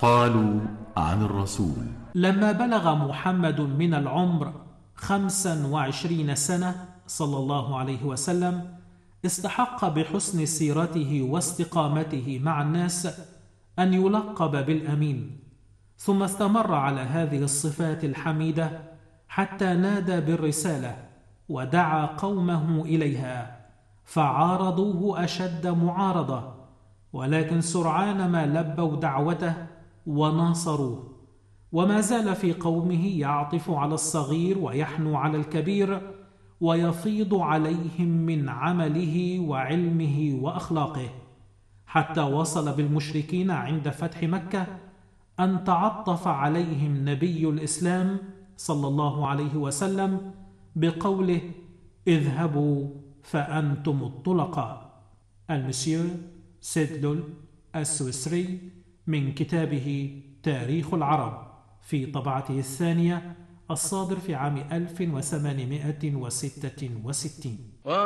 قالوا عن الرسول: لما بلغ محمد من العمر 25 سنة صلى الله عليه وسلم، استحق بحسن سيرته واستقامته مع الناس أن يلقب بالأمين، ثم استمر على هذه الصفات الحميدة حتى نادى بالرسالة ودعا قومه إليها، فعارضوه أشد معارضة، ولكن سرعان ما لبوا دعوته وناصروه، وما زال في قومه يعطف على الصغير ويحنو على الكبير، ويفيض عليهم من عمله وعلمه وأخلاقه، حتى وصل بالمشركين عند فتح مكة أن تعطف عليهم نبي الإسلام صلى الله عليه وسلم بقوله: اذهبوا فأنتم الطلقاء. المسيو سيدلول السويسري، من كتابه تاريخ العرب في طبعته الثانية الصادر في عام 1866.